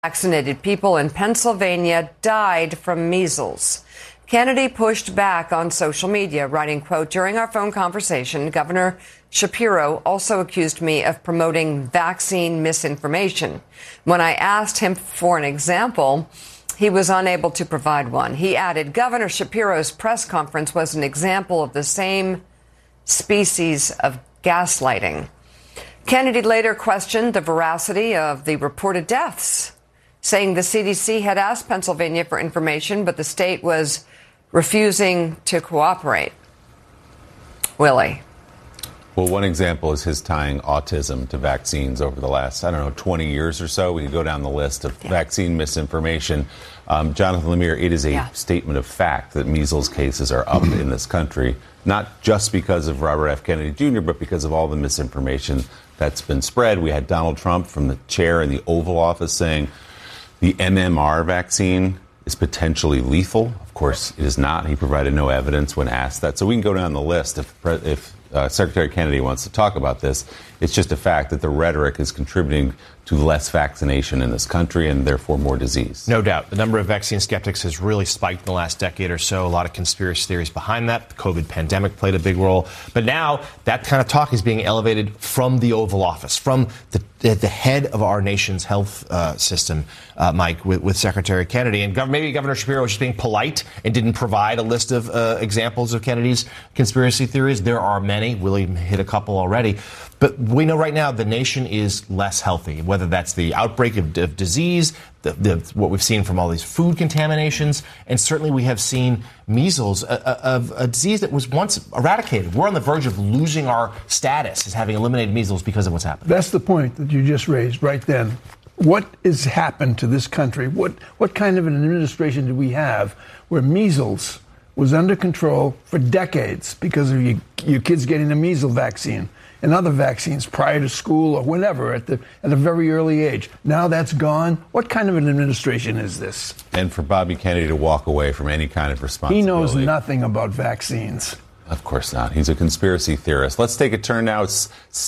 Vaccinated people in Pennsylvania died from measles. Kennedy pushed back on social media, writing, quote, "During our phone conversation, Governor Shapiro also accused me of promoting vaccine misinformation. When I asked him for an example, he was unable to provide one." He added, "Governor Shapiro's press conference was an example of the same species of gaslighting." Kennedy later questioned the veracity of the reported deaths, saying the CDC had asked Pennsylvania for information, but the state was refusing to cooperate. Willie. Well, one example is his tying autism to vaccines over the last, 20 years or so. We can go down the list of vaccine misinformation. Jonathan Lemire, it is a statement of fact that measles cases are up in this country, not just because of Robert F. Kennedy Jr., but because of all the misinformation that's been spread. We had Donald Trump from the chair in the Oval Office saying the MMR vaccine is potentially lethal. Of course, it is not. He provided no evidence when asked that. So we can go down the list if Secretary Kennedy wants to talk about this. It's just a fact that the rhetoric is contributing to less vaccination in this country and therefore more disease. No doubt. The number of vaccine skeptics has really spiked in the last decade or so. A lot of conspiracy theories behind that. The COVID pandemic played a big role. But now that kind of talk is being elevated from the Oval Office, from the head of our nation's health system, Mike, with Secretary Kennedy. And maybe Governor Shapiro was just being polite and didn't provide a list of examples of Kennedy's conspiracy theories. There are many. Willie hit a couple already. But we know right now the nation is less healthy, whether that's the outbreak of disease, what we've seen from all these food contaminations, and certainly we have seen measles, a disease that was once eradicated. We're on the verge of losing our status as having eliminated measles because of what's happened. That's the point that you just raised right then. What has happened to this country? What kind of an administration do we have where measles was under control for decades because of your kids getting the measles vaccine and other vaccines prior to school or whenever at a very early age? Now that's gone. What kind of an administration is this? And for Bobby Kennedy to walk away from any kind of responsibility. He knows nothing about vaccines. Of course not. He's a conspiracy theorist. Let's take a turn now. It's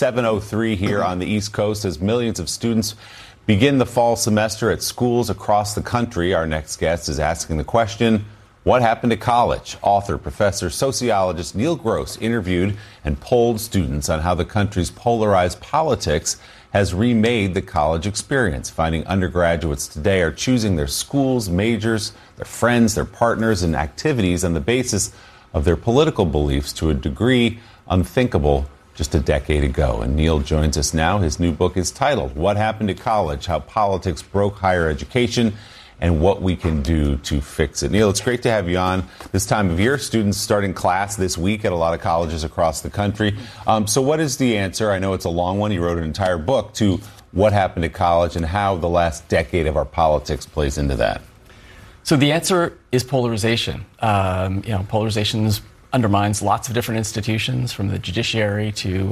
7:03 here on the East Coast as millions of students begin the fall semester at schools across the country. Our next guest is asking the question, what happened to college? Author, professor, sociologist Neil Gross interviewed and polled students on how the country's polarized politics has remade the college experience. Finding undergraduates today are choosing their schools, majors, their friends, their partners, and activities on the basis of their political beliefs to a degree unthinkable just a decade ago. And Neil joins us now. His new book is titled, What Happened to College? How Politics Broke Higher Education and What We Can Do to Fix It. Neil, it's great to have you on this time of year. Students starting class this week at a lot of colleges across the country. So what is the answer? I know it's a long one. You wrote an entire book to what happened to college and how the last decade of our politics plays into that. So the answer is polarization. Polarization undermines lots of different institutions, from the judiciary to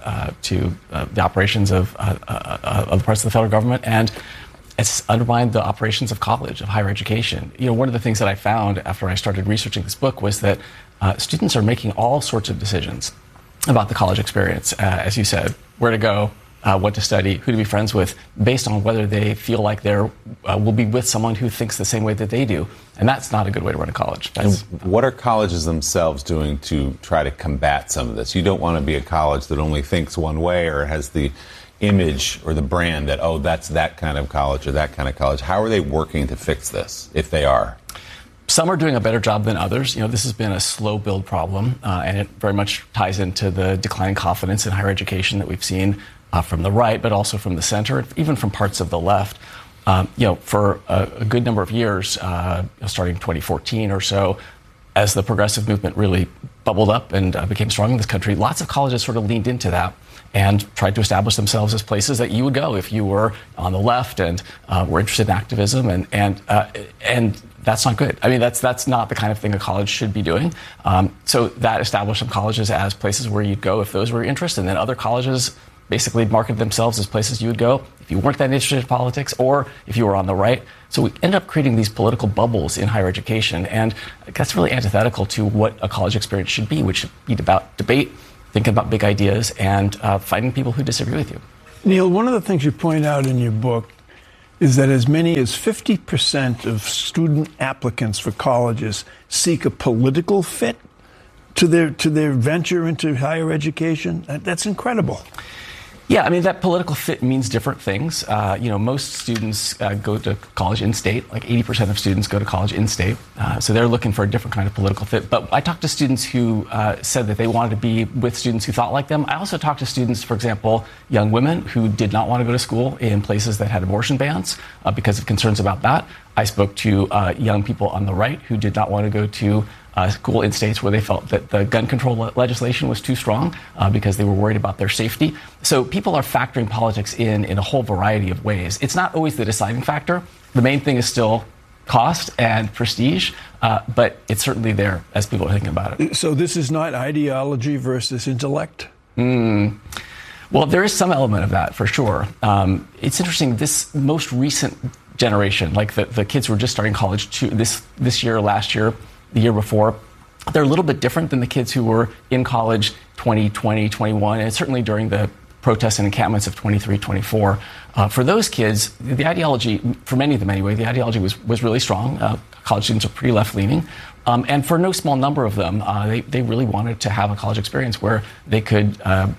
the operations of parts of the federal government, and it's undermined the operations of college, of higher education. One of the things that I found after I started researching this book was that students are making all sorts of decisions about the college experience, as you said, where to go, what to study, who to be friends with, based on whether they feel like they will be with someone who thinks the same way that they do. And that's not a good way to run a college. And what are colleges themselves doing to try to combat some of this? You don't want to be a college that only thinks one way or has the image or the brand that, that's that kind of college or that kind of college. How are they working to fix this, if they are? Some are doing a better job than others. This has been a slow build problem, and it very much ties into the declining confidence in higher education that we've seen from the right, but also from the center, even from parts of the left. For a good number of years, starting 2014 or so, as the progressive movement really bubbled up and became strong in this country, lots of colleges sort of leaned into that and tried to establish themselves as places that you would go if you were on the left and were interested in activism, and that's not good. I mean, that's not the kind of thing a college should be doing. So that established some colleges as places where you'd go if those were your interests, and then other colleges basically marketed themselves as places you would go if you weren't that interested in politics or if you were on the right. So we ended up creating these political bubbles in higher education, and that's really antithetical to what a college experience should be, which should be about debate, thinking about big ideas, and finding people who disagree with you. Neil, one of the things you point out in your book is that as many as 50% of student applicants for colleges seek a political fit to their venture into higher education. That's incredible. Yeah, I mean, that political fit means different things. Most students go to college in-state. Like 80% of students go to college in-state. So they're looking for a different kind of political fit. But I talked to students who said that they wanted to be with students who thought like them. I also talked to students, for example, young women who did not want to go to school in places that had abortion bans because of concerns about that. I spoke to young people on the right who did not want to go to school in states where they felt that the gun control legislation was too strong because they were worried about their safety. So people are factoring politics in a whole variety of ways. It's not always the deciding factor. The main thing is still cost and prestige, but it's certainly there as people are thinking about it. So this is not ideology versus intellect? Well, there is some element of that for sure. It's interesting, this most recent generation, like the kids who are just starting college this year, last year, the year before, they're a little bit different than the kids who were in college 2020, 21, and certainly during the protests and encampments of 23, 24. For those kids, the ideology, for many of them anyway, the ideology was really strong. College students are pretty left-leaning. And for no small number of them, they really wanted to have a college experience where they could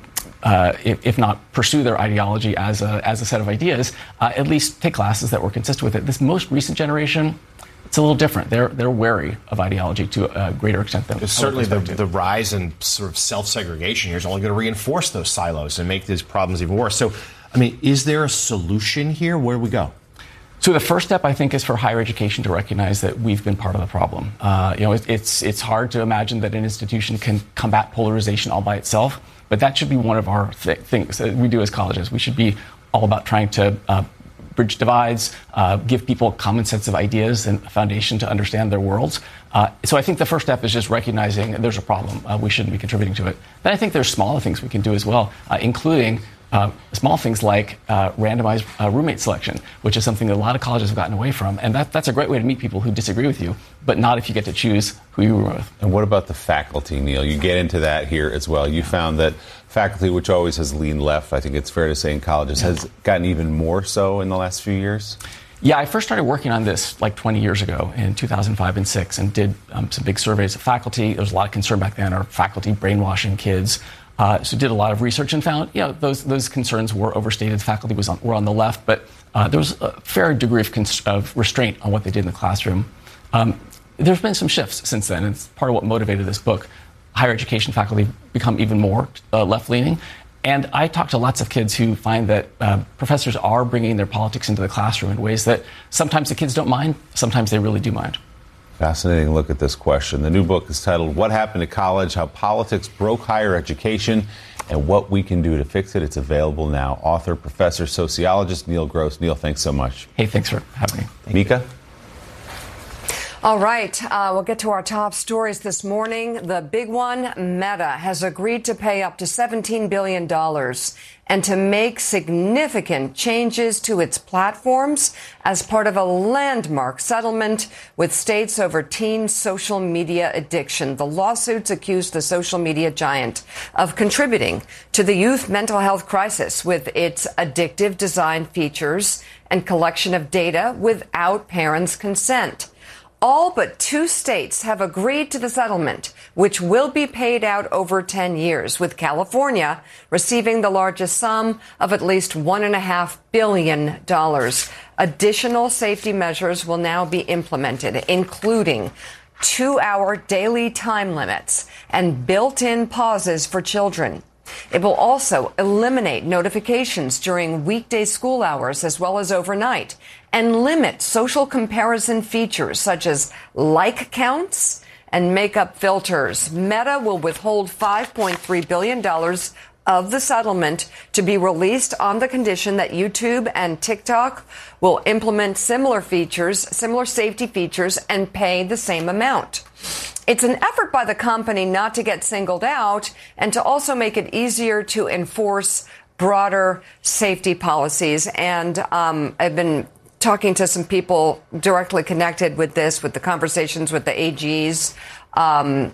if not pursue their ideology as a set of ideas, at least take classes that were consistent with it. This most recent generation, it's a little different. They're wary of ideology to a greater extent than certainly the rise in sort of self-segregation here is only going to reinforce those silos and make these problems even worse. So, I mean, is there a solution here? Where do we go? So the first step, I think, is for higher education to recognize that we've been part of the problem. It's hard to imagine that an institution can combat polarization all by itself, but that should be one of our things that we do as colleges. We should be all about trying to bridge divides, give people a common sense of ideas and a foundation to understand their worlds. So I think the first step is just recognizing there's a problem. We shouldn't be contributing to it. Then I think there's smaller things we can do as well, including small things like randomized roommate selection, which is something that a lot of colleges have gotten away from. And that's a great way to meet people who disagree with you, but not if you get to choose who you room with. And what about the faculty, Neil? You get into that here as well. You found that faculty, which always has leaned left, I think it's fair to say in colleges, has gotten even more so in the last few years? Yeah, I first started working on this like 20 years ago in 2005 and 6 and did some big surveys of faculty. There was a lot of concern back then, are faculty brainwashing kids? So did a lot of research and found, those concerns were overstated. Faculty were on the left, but there was a fair degree of restraint on what they did in the classroom. There's been some shifts since then, and it's part of what motivated this book. Higher education faculty become even more left-leaning. And I talk to lots of kids who find that professors are bringing their politics into the classroom in ways that sometimes the kids don't mind, sometimes they really do mind. Fascinating look at this question. The new book is titled What Happened to College? How Politics Broke Higher Education and What We Can Do to Fix It. It's available now. Author, professor, sociologist Neil Gross. Neil, thanks so much. Hey, thanks for having me. Mika? All right, we'll get to our top stories this morning. The big one, Meta has agreed to pay up to $17 billion and to make significant changes to its platforms as part of a landmark settlement with states over teen social media addiction. The lawsuits accuse the social media giant of contributing to the youth mental health crisis with its addictive design features and collection of data without parents' consent. All but 2 states have agreed to the settlement, which will be paid out over 10 years, with California receiving the largest sum of at least $1.5 billion. Additional safety measures will now be implemented, including 2-hour daily time limits and built-in pauses for children. It will also eliminate notifications during weekday school hours as well as overnight and limit social comparison features such as like counts and makeup filters. Meta will withhold $5.3 billion of the settlement to be released on the condition that YouTube and TikTok will implement similar safety features and pay the same amount. It's an effort by the company not to get singled out and to also make it easier to enforce broader safety policies. And I've been talking to some people directly connected with this, with the conversations with the AGs.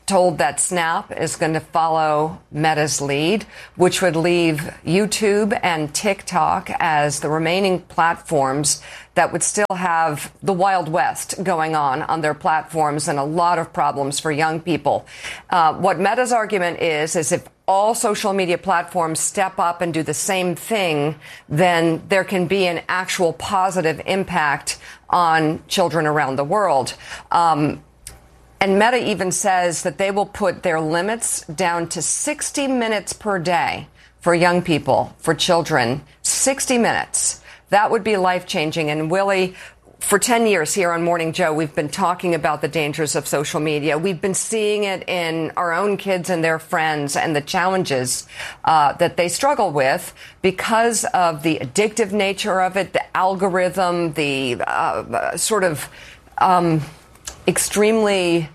told that Snap is going to follow Meta's lead, which would leave YouTube and TikTok as the remaining platforms that would still have the Wild West going on their platforms and a lot of problems for young people. What Meta's argument is if all social media platforms step up and do the same thing, then there can be an actual positive impact on children around the world. And Meta even says that they will put their limits down to 60 minutes per day for young people, for children. 60 minutes. That would be life-changing. And Willie, for 10 years here on Morning Joe, we've been talking about the dangers of social media. We've been seeing it in our own kids and their friends and the challenges that they struggle with because of the addictive nature of it, the algorithm, the extremely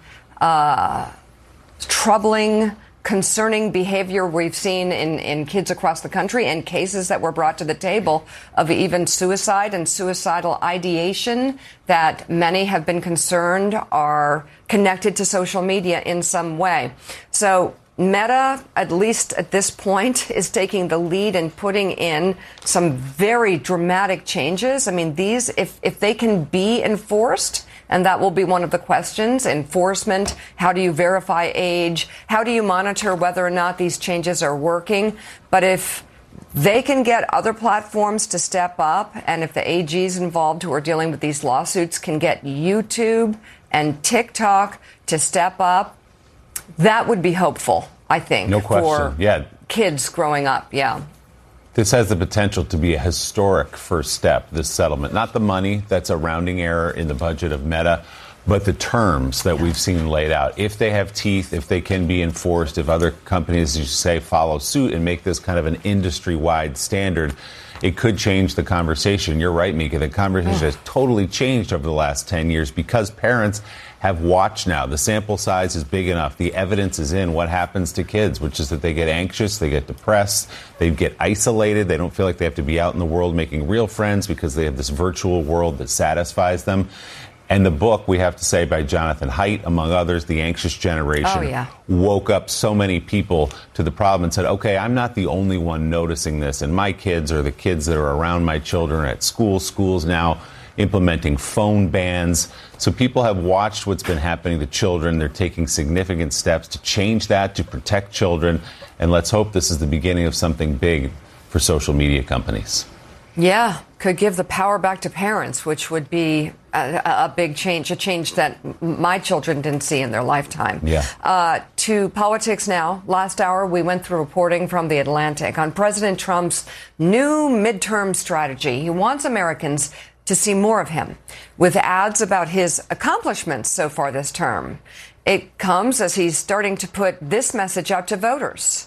troubling, concerning behavior we've seen in kids across the country and cases that were brought to the table of even suicide and suicidal ideation that many have been concerned are connected to social media in some way. So Meta, at least at this point, is taking the lead and putting in some very dramatic changes. I mean, these, if they can be enforced, and that will be one of the questions, enforcement, how do you verify age, how do you monitor whether or not these changes are working? But if they can get other platforms to step up, and if the AGs involved who are dealing with these lawsuits can get YouTube and TikTok to step up, that would be hopeful, I think, no question. for kids growing up. Yeah. This has the potential to be a historic first step, this settlement. Not the money, that's a rounding error in the budget of Meta, but the terms that we've seen laid out. If they have teeth, if they can be enforced, if other companies, as you say, follow suit and make this kind of an industry-wide standard, it could change the conversation. You're right, Mika. The conversation has totally changed over the last 10 years because parents have watched now. The sample size is big enough. The evidence is in what happens to kids, which is that they get anxious, they get depressed, they get isolated. They don't feel like they have to be out in the world making real friends because they have this virtual world that satisfies them. And the book, we have to say, by Jonathan Haidt, among others, The Anxious Generation, woke up so many people to the problem and said, okay, I'm not the only one noticing this. And my kids or the kids that are around my children at schools now implementing phone bans. So people have watched what's been happening to children. They're taking significant steps to change that, to protect children. And let's hope this is the beginning of something big for social media companies. Yeah, could give the power back to parents, which would be a big change, a change that my children didn't see in their lifetime. Yeah. To politics now. Last hour, we went through reporting from The Atlantic on President Trump's new midterm strategy. He wants Americans to see more of him, with ads about his accomplishments so far this term. It comes as he's starting to put this message out to voters.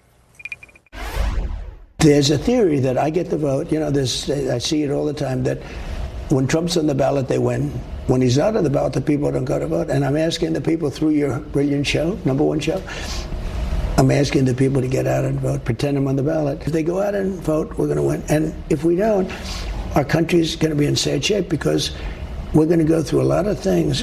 There's a theory that I get the vote. You know, I see it all the time, that when Trump's on the ballot, they win. When he's out of the ballot, the people don't go to vote. And I'm asking the people through your brilliant show, #1 show, I'm asking the people to get out and vote, pretend I'm on the ballot. If they go out and vote, we're going to win. And if we don't, our country's going to be in sad shape because we're going to go through a lot of things.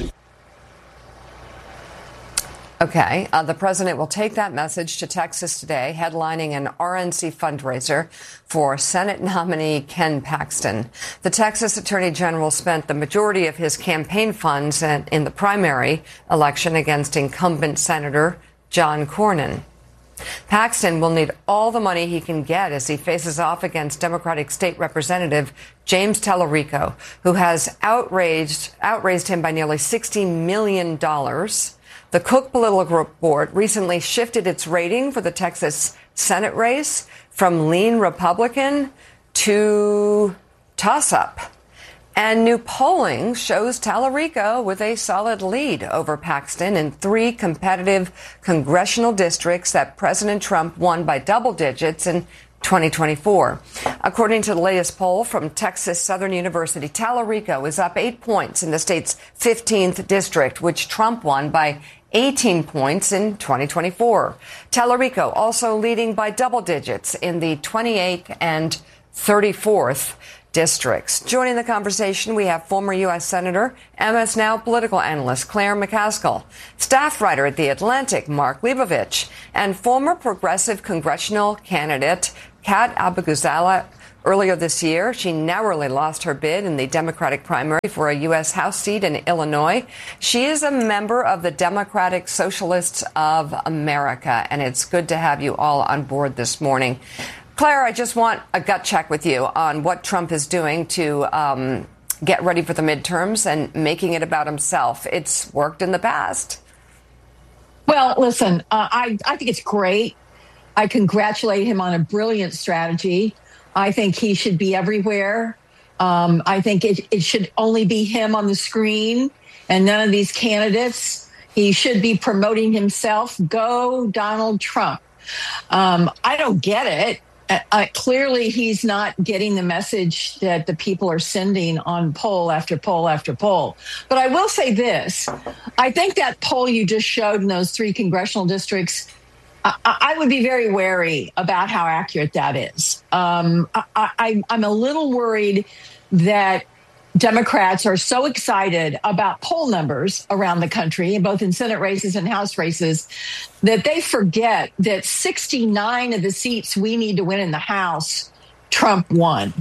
Okay, the president will take that message to Texas today, headlining an RNC fundraiser for Senate nominee Ken Paxton. The Texas Attorney General spent the majority of his campaign funds in the primary election against incumbent Senator John Cornyn. Paxton will need all the money he can get as he faces off against Democratic State Representative James Tallarico, who has outraised him by nearly $60 million. The Cook Political Report recently shifted its rating for the Texas Senate race from lean Republican to toss-up. And new polling shows Tallarico with a solid lead over Paxton in 3 competitive congressional districts that President Trump won by double digits in 2024. According to the latest poll from Texas Southern University, Tallarico is up 8 points in the state's 15th district, which Trump won by 18 points in 2024. Tallarico also leading by double digits in the 28th and 34th districts. Joining the conversation, we have former U.S. Senator, MS Now political analyst Claire McCaskill, staff writer at The Atlantic, Mark Leibovich, and former progressive congressional candidate Kat Abou-Ghazaleh. Earlier this year, she narrowly lost her bid in the Democratic primary for a U.S. House seat in Illinois. She is a member of the Democratic Socialists of America, and it's good to have you all on board this morning. Claire, I just want a gut check with you on what Trump is doing to get ready for the midterms and making it about himself. It's worked in the past. Well, listen, I think it's great. I congratulate him on a brilliant strategy. I think he should be everywhere. I think it should only be him on the screen and none of these candidates. He should be promoting himself. Go Donald Trump. I don't get it. Clearly, he's not getting the message that the people are sending on poll after poll after poll. But I will say this. I think that poll you just showed in those 3 congressional districts, I would be very wary about how accurate that is. I'm a little worried that Democrats are so excited about poll numbers around the country, both in Senate races and House races, that they forget that 69 of the seats we need to win in the House, Trump won.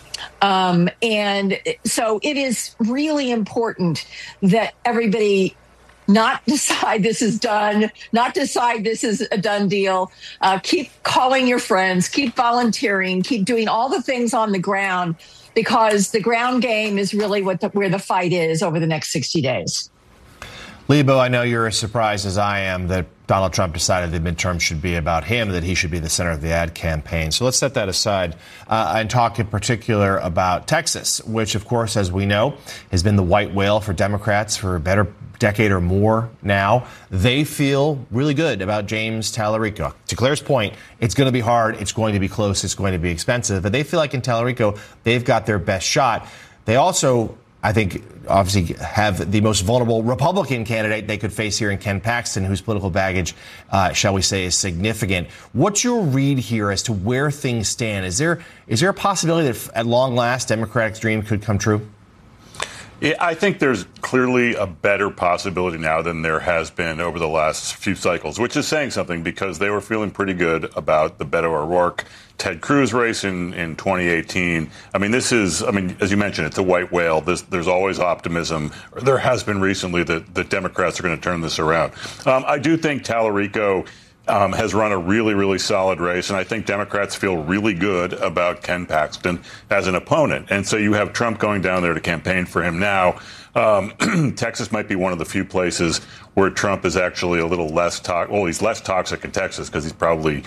And so it is really important that everybody not decide this is done, not decide this is a done deal. Keep calling your friends, keep volunteering, keep doing all the things on the ground, because the ground game is really where the fight is over the next 60 days. Lebo, I know you're as surprised as I am that Donald Trump decided the midterm should be about him, that he should be the center of the ad campaign. So let's set that aside and talk in particular about Texas, which, of course, as we know, has been the white whale for Democrats for a better decade or more now. They feel really good about James Tallarico. To Claire's point, it's going to be hard. It's going to be close. It's going to be expensive. But they feel like in Tallarico, they've got their best shot. They also, I think, obviously have the most vulnerable Republican candidate they could face here in Ken Paxton, whose political baggage, shall we say, is significant. What's your read here as to where things stand? Is there a possibility that at long last Democratic's dream could come true? Yeah, I think there's clearly a better possibility now than there has been over the last few cycles, which is saying something because they were feeling pretty good about the Beto O'Rourke, Ted Cruz race in 2018. I mean, as you mentioned, it's a white whale. There's always optimism. There has been recently that the Democrats are going to turn this around. I do think Tallarico has run a really, really solid race, and I think Democrats feel really good about Ken Paxton as an opponent. And so you have Trump going down there to campaign for him now. Texas might be one of the few places where Trump is actually a little less toxic. Well, he's less toxic in Texas because he's probably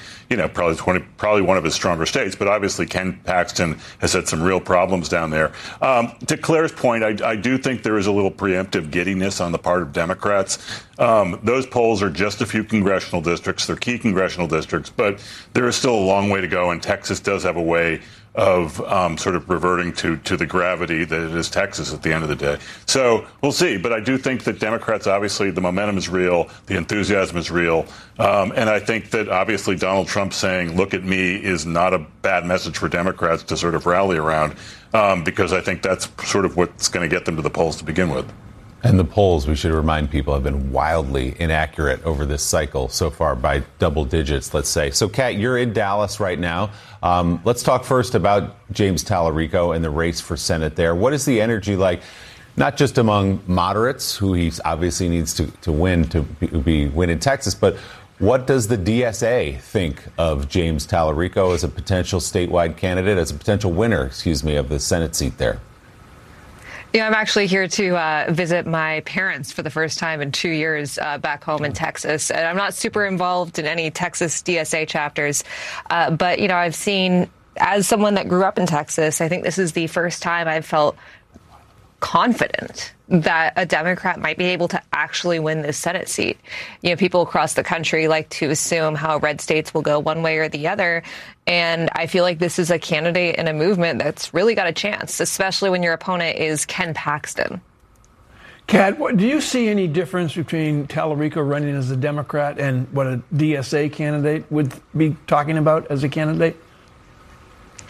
one of his stronger states. But obviously, Ken Paxton has had some real problems down there. To Claire's point, I do think there is a little preemptive giddiness on the part of Democrats. Those polls are just a few congressional districts. They're key congressional districts, but there is still a long way to go. And Texas does have a way of sort of reverting to the gravity that it is Texas at the end of the day. So we'll see. But I do think that Democrats, obviously, the momentum is real. The enthusiasm is real. And I think that obviously Donald Trump saying, look at me, is not a bad message for Democrats to sort of rally around, because I think that's sort of what's going to get them to the polls to begin with. And the polls, we should remind people, have been wildly inaccurate over this cycle so far by double digits, let's say. So, Kat, you're in Dallas right now. Let's talk first about James Tallarico and the race for Senate there. What is the energy like, not just among moderates, who he obviously needs to win to win in Texas, but what does the DSA think of James Tallarico as a potential statewide candidate, as a potential winner, of the Senate seat there? Yeah, I'm actually here to visit my parents for the first time in 2 years back home in Texas. And I'm not super involved in any Texas DSA chapters. But, I've seen, as someone that grew up in Texas, I think this is the first time I've felt confident that a Democrat might be able to actually win this Senate seat. People across the country like to assume how red states will go one way or the other. And I feel like this is a candidate in a movement that's really got a chance, especially when your opponent is Ken Paxton. Kat, do you see any difference between Tallarico running as a Democrat and what a DSA candidate would be talking about as a candidate?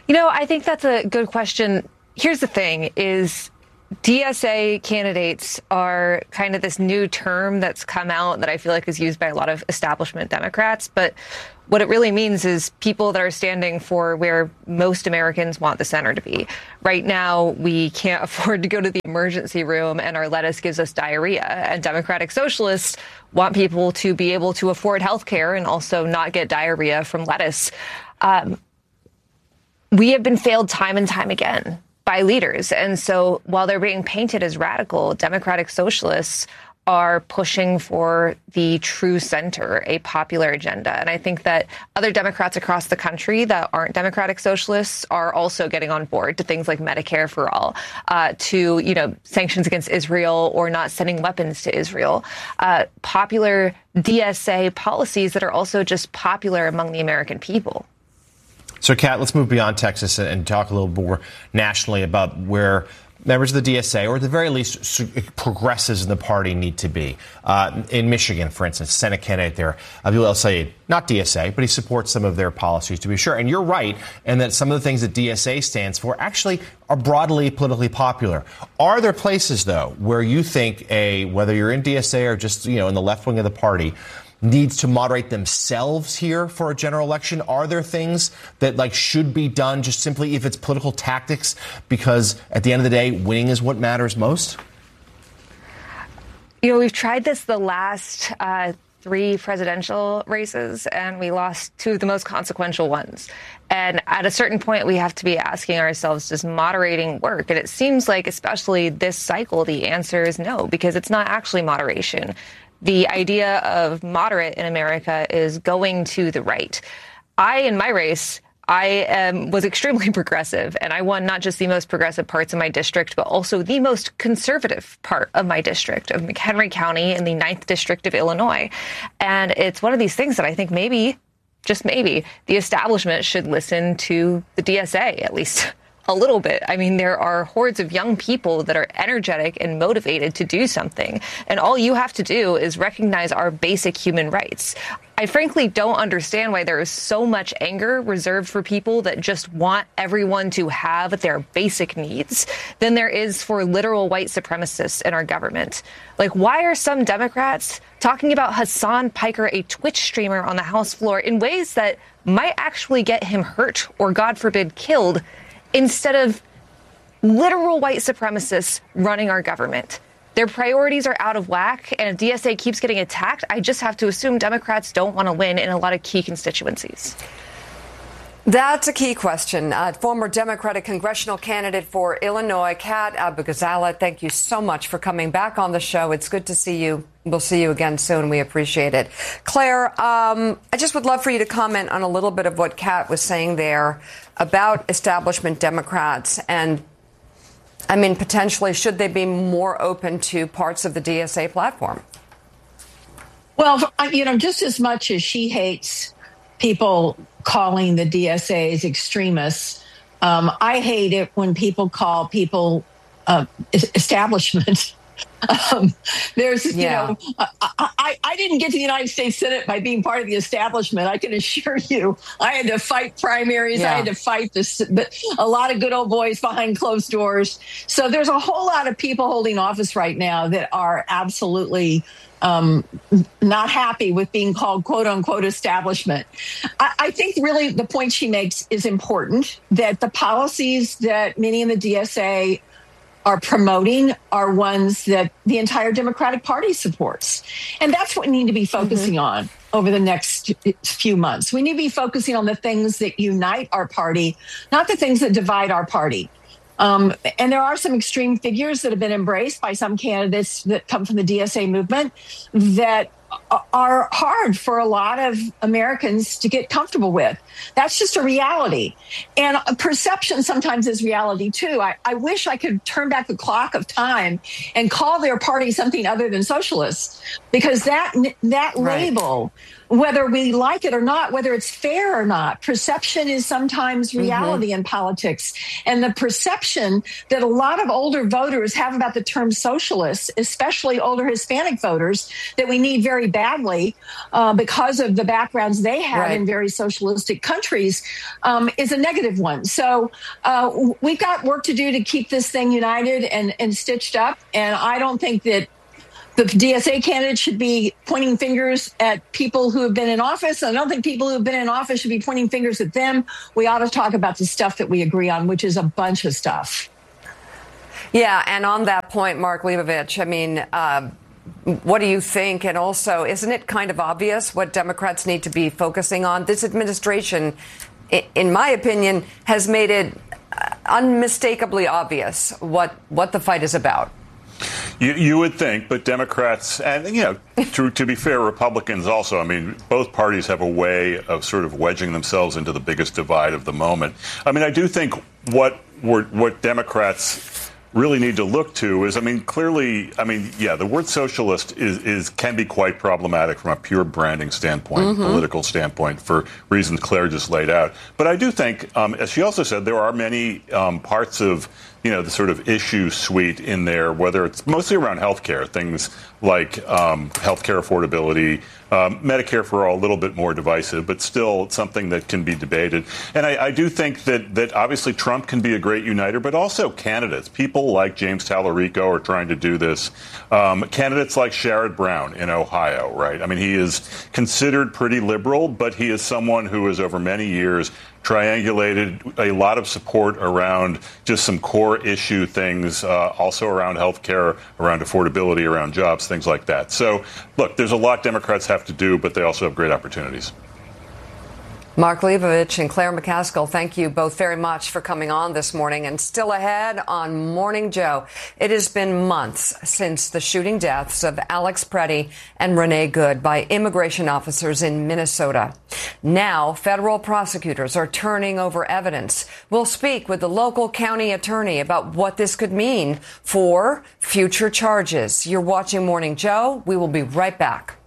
I think that's a good question. Here's the thing is DSA candidates are kind of this new term that's come out that I feel like is used by a lot of establishment Democrats. But what it really means is people that are standing for where most Americans want the center to be. Right now, we can't afford to go to the emergency room and our lettuce gives us diarrhea. And Democratic Socialists want people to be able to afford health care and also not get diarrhea from lettuce. We have been failed time and time again by leaders. And so while they're being painted as radical, Democratic Socialists are pushing for the true center, a popular agenda. And I think that other Democrats across the country that aren't Democratic Socialists are also getting on board to things like Medicare for all, to, sanctions against Israel or not sending weapons to Israel, popular DSA policies that are also just popular among the American people. So, Kat, let's move beyond Texas and talk a little more nationally about where members of the DSA, or at the very least progressives in the party, need to be. In Michigan, for instance, Senate candidate there, Aviel El-Sayed, not DSA, but he supports some of their policies, to be sure. And you're right in that some of the things that DSA stands for actually are broadly politically popular. Are there places, though, where you think whether you're in DSA or just, in the left wing of the party, needs to moderate themselves here for a general election? Are there things that should be done just simply if it's political tactics? Because at the end of the day, winning is what matters most. We've tried this the last 3 presidential races, and we lost 2 of the most consequential ones. And at a certain point, we have to be asking ourselves, does moderating work? And it seems like, especially this cycle, the answer is no, because it's not actually moderation. The idea of moderate in America is going to the right. In my race, I was extremely progressive, and I won not just the most progressive parts of my district, but also the most conservative part of my district, of McHenry County in the 9th District of Illinois. And it's one of these things that I think maybe, just maybe, the establishment should listen to the DSA, at least a little bit. I mean, there are hordes of young people that are energetic and motivated to do something. And all you have to do is recognize our basic human rights. I frankly don't understand why there is so much anger reserved for people that just want everyone to have their basic needs than there is for literal white supremacists in our government. Why are some Democrats talking about Hassan Piker, a Twitch streamer on the House floor, in ways that might actually get him hurt or, God forbid, killed, instead of literal white supremacists running our government? Their priorities are out of whack, and if DSA keeps getting attacked, I just have to assume Democrats don't want to win in a lot of key constituencies. That's a key question. Former Democratic congressional candidate for Illinois, Kat Abou-Gazala, thank you so much for coming back on the show. It's good to see you. We'll see you again soon. We appreciate it. Claire, I just would love for you to comment on a little bit of what Kat was saying there about establishment Democrats and, potentially, should they be more open to parts of the DSA platform? Well, just as much as she hates people calling the DSAs extremists, I hate it when people call people establishment. I didn't get to the United States Senate by being part of the establishment. I can assure you, I had to fight primaries. I had to fight a lot of good old boys behind closed doors. So there's a whole lot of people holding office right now that are absolutely not happy with being called quote unquote establishment. I think really the point she makes is important, that the policies that many in the DSA are promoting are ones that the entire Democratic Party supports. And that's what we need to be focusing on over the next few months. We need to be focusing on the things that unite our party, not the things that divide our party. And there are some extreme figures that have been embraced by some candidates that come from the DSA movement that are hard for a lot of Americans to get comfortable with. That's just a reality. And perception sometimes is reality, too. I wish I could turn back the clock of time and call their party something other than socialists, because that label, whether we like it or not, whether it's fair or not, perception is sometimes reality in politics. And the perception that a lot of older voters have about the term socialist, especially older Hispanic voters, that we need very very badly because of the backgrounds they have in very socialistic countries is a negative one. So we've got work to do to keep this thing united and stitched up. And I don't think that the DSA candidates should be pointing fingers at people who have been in office. I don't think people who have been in office should be pointing fingers at them. We ought to talk about the stuff that we agree on, which is a bunch of stuff. Yeah, and on that point, Mark Leibovich, I mean, what do you think? And also, isn't it kind of obvious what Democrats need to be focusing on? This administration, in my opinion, has made it unmistakably obvious what the fight is about. You would think, but Democrats and, to be fair, Republicans also, I mean, both parties have a way of sort of wedging themselves into the biggest divide of the moment. I mean, I do think what Democrats really need to look to is, I mean, clearly, I mean, yeah, the word socialist can be quite problematic from a pure branding standpoint, political standpoint, for reasons Claire just laid out. But I do think, as she also said, there are many parts of the sort of issue suite in there, whether it's mostly around healthcare, things like healthcare affordability, Medicare for all, a little bit more divisive, but still something that can be debated. And I do think that obviously Trump can be a great uniter, but also candidates. People like James Tallarico are trying to do this. Candidates like Sherrod Brown in Ohio, right? I mean, he is considered pretty liberal, but he is someone who has over many years triangulated a lot of support around just some core issue things, also around health care, around affordability, around jobs, things like that. So, look, there's a lot Democrats have to do, but they also have great opportunities. Mark Leibovich and Claire McCaskill, thank you both very much for coming on this morning. And still ahead on Morning Joe, it has been months since the shooting deaths of Alex Preddy and Renee Good by immigration officers in Minnesota. Now, federal prosecutors are turning over evidence. We'll speak with the local county attorney about what this could mean for future charges. You're watching Morning Joe. We will be right back.